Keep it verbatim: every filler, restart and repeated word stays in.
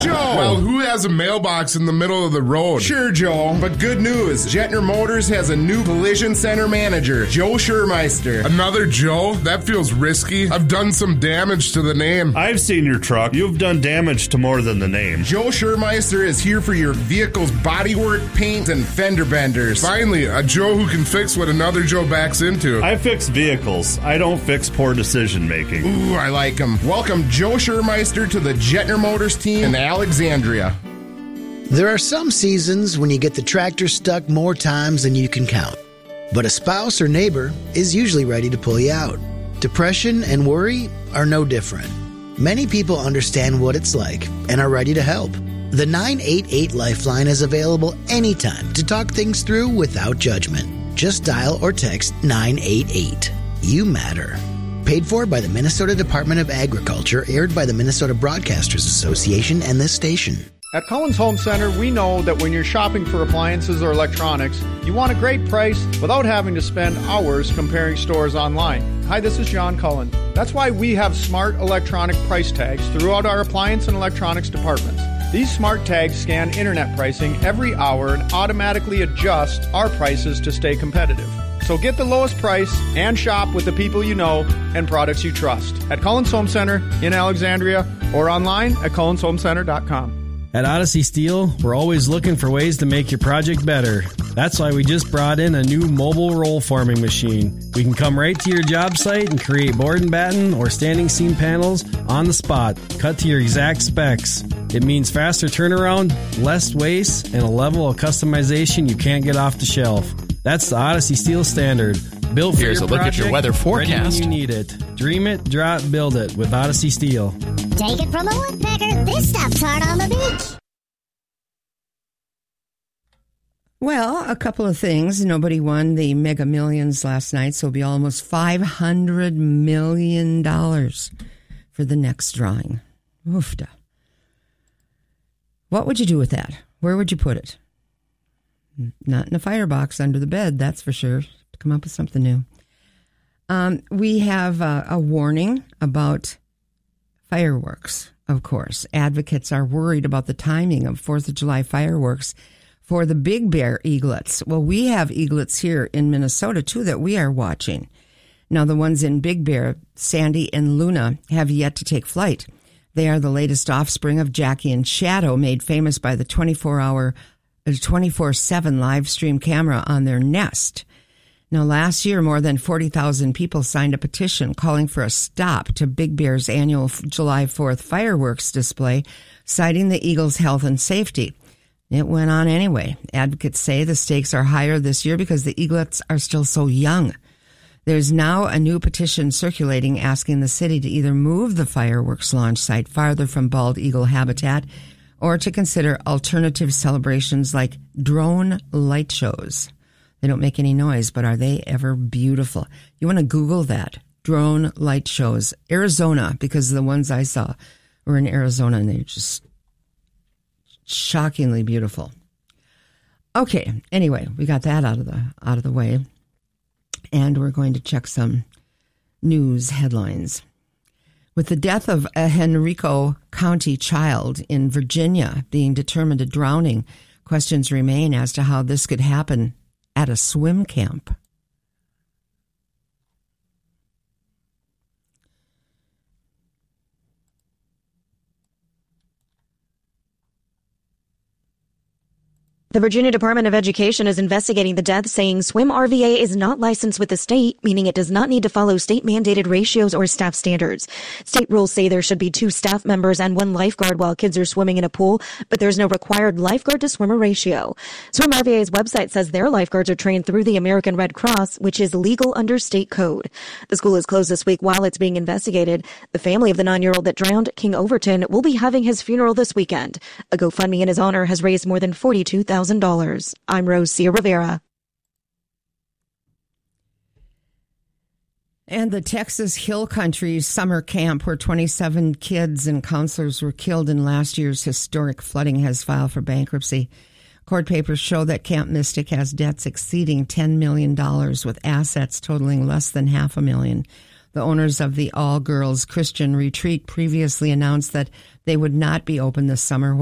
Joe! Well, who has a mailbox in the middle of the road? Sure, Joe, but good news. Jetner Motors has a new collision center manager, Joe Schurmeister. Another Joe? That feels risky. I've done some damage to the name. I've seen your truck. You've done damage to more than the name. Joe Schurmeister is here for your vehicle's bodywork, paint, and fender benders. Finally, a Joe who can fix what another Joe backs into. I fix vehicles. I don't fix poor decision making. Ooh, I like him. Welcome Joe Schurmeister to the Jetner Motors team in Alexandria. There are some seasons when you get the tractor stuck more times than you can count. But a spouse or neighbor is usually ready to pull you out. Depression and worry are no different. Many people understand what it's like and are ready to help. The nine eight eight Lifeline is available anytime to talk things through without judgment. Just dial or text nine eight eight. You matter. Paid for by the Minnesota Department of Agriculture, aired by the Minnesota Broadcasters Association and this station. At Cullen's Home Center, we know that when you're shopping for appliances or electronics, you want a great price without having to spend hours comparing stores online. Hi, this is John Cullen. That's why we have smart electronic price tags throughout our appliance and electronics departments. These smart tags scan internet pricing every hour and automatically adjust our prices to stay competitive. So get the lowest price and shop with the people you know and products you trust at Cullen's Home Center in Alexandria or online at cullens home center dot com. At Odyssey Steel, we're always looking for ways to make your project better. That's why we just brought in a new mobile roll forming machine. We can come right to your job site and create board and batten or standing seam panels on the spot, cut to your exact specs. It means faster turnaround, less waste, and a level of customization you can't get off the shelf. That's the Odyssey Steel Standard. Built for Here's your a look project, at your weather forecast. Ready when you need it. Dream it, draw it, build it with Odyssey Steel. Take it from a woodpecker. This stuff's hard on the beach. Well, a couple of things. Nobody won the Mega Millions last night, so it'll be almost five hundred million dollars for the next drawing. Oofda. What would you do with that? Where would you put it? Not in a firebox under the bed, that's for sure. To come up with something new. Um, we have uh, a warning about fireworks, of course. Advocates are worried about the timing of fourth of July fireworks for the Big Bear eaglets. Well, we have eaglets here in Minnesota, too, that we are watching. Now, the ones in Big Bear, Sandy and Luna, have yet to take flight. They are the latest offspring of Jackie and Shadow, made famous by the twenty-four hour, twenty-four seven live stream camera on their nest. Now, last year, more than forty thousand people signed a petition calling for a stop to Big Bear's annual July fourth fireworks display, citing the eagle's health and safety. It went on anyway. Advocates say the stakes are higher this year because the eaglets are still so young. There's now a new petition circulating asking the city to either move the fireworks launch site farther from bald eagle habitat or to consider alternative celebrations like drone light shows. They don't make any noise, but are they ever beautiful? You want to Google that. Drone light shows. Arizona, because the ones I saw were in Arizona, and they're just shockingly beautiful. Okay, anyway, we got that out of the out of the way. And we're going to check some news headlines. With the death of a Henrico County child in Virginia being determined a drowning, questions remain as to how this could happen at a swim camp. The Virginia Department of Education is investigating the death, saying swim R V A is not licensed with the state, meaning it does not need to follow state-mandated ratios or staff standards. State rules say there should be two staff members and one lifeguard while kids are swimming in a pool, but there's no required lifeguard to swimmer ratio. Swim R V A's website says their lifeguards are trained through the American Red Cross, which is legal under state code. The school is closed this week while it's being investigated. The family of the nine-year-old that drowned, King Overton, will be having his funeral this weekend. A GoFundMe in his honor has raised more than forty-two thousand dollars. I'm Rosia Rivera. And the Texas Hill Country summer camp where twenty-seven kids and counselors were killed in last year's historic flooding has filed for bankruptcy. Court papers show that Camp Mystic has debts exceeding ten million dollars with assets totaling less than half a million. The owners of the all-girls Christian retreat previously announced that they would not be open this summer.